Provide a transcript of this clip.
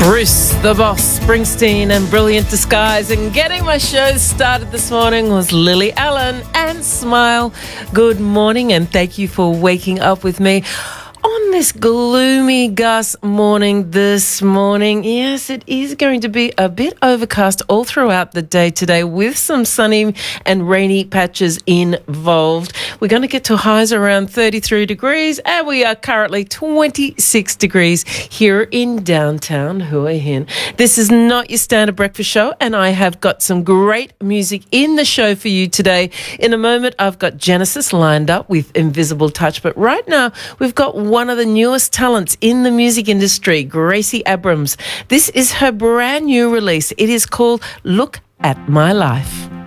Bruce, the Boss, Springsteen and Brilliant Disguise. And getting my show started this morning was Lily Allen and Smile. Good morning and thank you for waking up with me on this gloomy gust morning this morning. Yes, it is going to be a bit overcast all throughout the day today with some sunny and rainy patches involved. We're going to get to highs around 33 degrees and we are currently 26 degrees here in downtown Hua Hin. This is not your standard breakfast show and I have got some great music in the show for you today. In a moment, I've got Genesis lined up with Invisible Touch, but right now we've got one of the newest talents in the music industry, Gracie Abrams. This is her brand new release. It is called Look at My Life.